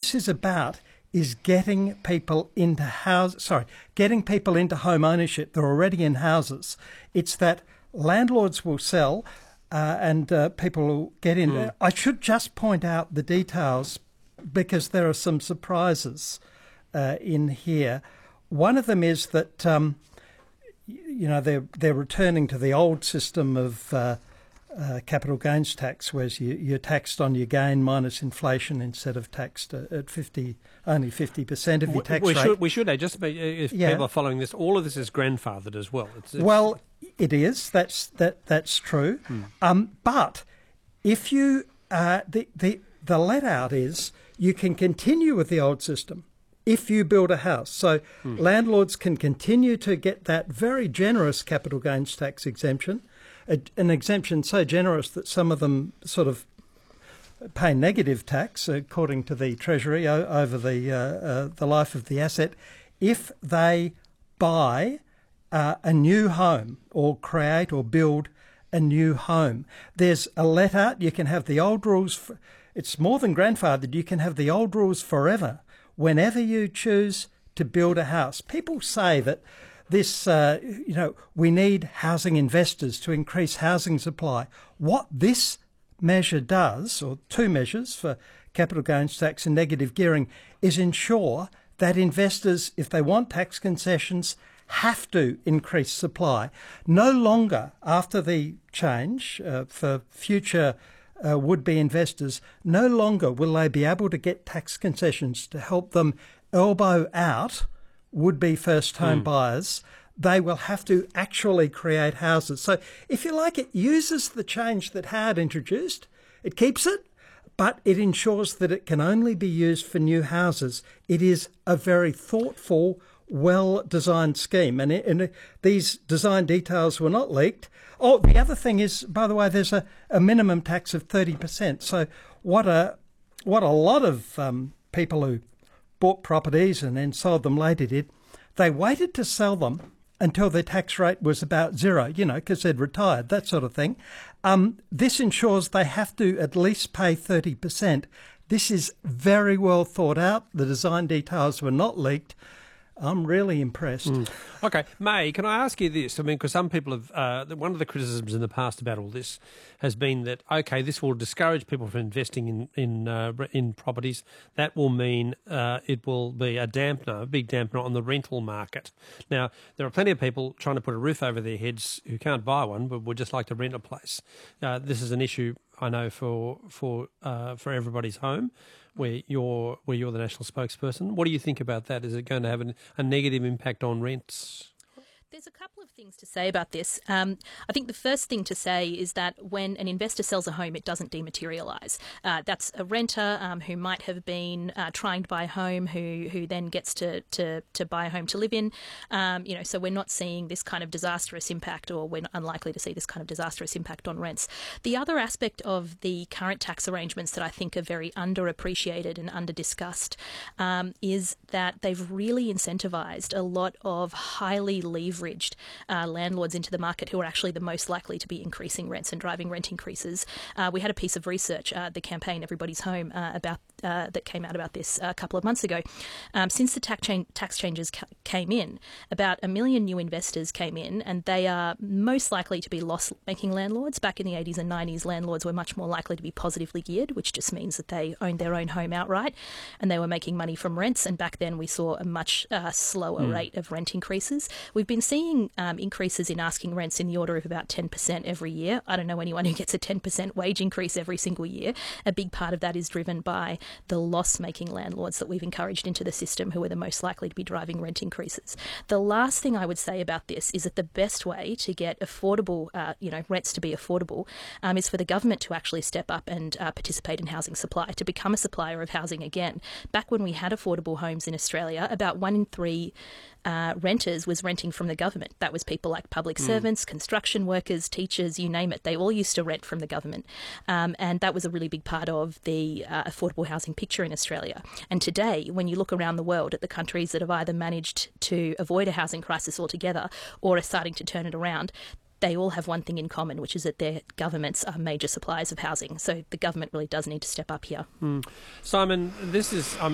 this is about is getting people into getting people into home ownership. They're already in houses. It's that landlords will sell and people will get in. I should just point out the details because there are some surprises in here. One of them is that they're returning to the old system of capital gains tax, whereas you're taxed on your gain minus inflation instead of taxed at only 50% of your tax rate. We should just if people are following this, all of this is grandfathered as well. Well, it is. That's true. But if you the let out is you can continue with the old system if you build a house. So landlords can continue to get that very generous capital gains tax exemption. An exemption so generous that some of them sort of pay negative tax, according to the Treasury, over the life of the asset, if they buy a new home or create or build a new home. There's a let out. You can have the old rules. It's more than grandfathered. You can have the old rules forever whenever you choose to build a house. People say that this, we need housing investors to increase housing supply. What this measure does, or two measures for capital gains tax and negative gearing, is ensure that investors, if they want tax concessions, have to increase supply. No longer, after the change for future would-be investors, no longer will they be able to get tax concessions to help them elbow out would-be first-home buyers. They will have to actually create houses. So, if you like, it uses the change that Howard introduced. It keeps it, but it ensures that it can only be used for new houses. It is a very thoughtful, well-designed scheme. And these design details were not leaked. Oh, the other thing is, by the way, there's a minimum tax of 30%. So what a lot of people who bought properties and then sold them later did, they waited to sell them until their tax rate was about zero, because they'd retired, that sort of thing. This ensures they have to at least pay 30%. This is very well thought out. The design details were not leaked. I'm really impressed. Okay, May, can I ask you this? I mean, because some people have, one of the criticisms in the past about all this has been that, okay, this will discourage people from investing in properties. That will mean it will be a big dampener on the rental market. Now, there are plenty of people trying to put a roof over their heads who can't buy one, but would just like to rent a place. This is an issue, I know, for everybody's home, where you're the national spokesperson. What do you think about that? Is it going to have a negative impact on rents? There's a couple of things to say about this. I think the first thing to say is that when an investor sells a home, it doesn't dematerialise. That's a renter who might have been trying to buy a home who then gets to buy a home to live in. So we're not seeing this kind of disastrous impact, or we're unlikely to see this kind of disastrous impact on rents. The other aspect of the current tax arrangements that I think are very underappreciated and under-discussed is that they've really incentivised a lot of highly leveraged landlords into the market who are actually the most likely to be increasing rents and driving rent increases. We had a piece of research, the campaign Everybody's Home, that came out about this a couple of months ago. Since the tax changes came in, about 1 million new investors came in, and they are most likely to be loss-making landlords. Back in the 80s and 90s, landlords were much more likely to be positively geared, which just means that they owned their own home outright, and they were making money from rents. And back then, we saw a much slower rate of rent increases. We've been seeing increases in asking rents in the order of about 10% every year. I don't know anyone who gets a 10% wage increase every single year. A big part of that is driven by the loss-making landlords that we've encouraged into the system, who are the most likely to be driving rent increases. The last thing I would say about this is that the best way to get affordable, rents to be affordable, is for the government to actually step up and participate in housing supply, to become a supplier of housing again. Back when we had affordable homes in Australia, about 1 in 3 renters was renting from the government. That was people like public servants, construction workers, teachers, you name it. They all used to rent from the government. And that was a really big part of the affordable housing picture in Australia. And today, when you look around the world at the countries that have either managed to avoid a housing crisis altogether or are starting to turn it around, they all have one thing in common, which is that their governments are major suppliers of housing. So the government really does need to step up here. Simon, this is...